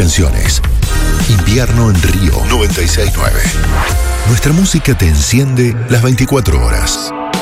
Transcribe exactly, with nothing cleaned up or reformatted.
canciones. Invierno en Río noventa y seis punto nueve. Nuestra música te enciende las veinticuatro horas.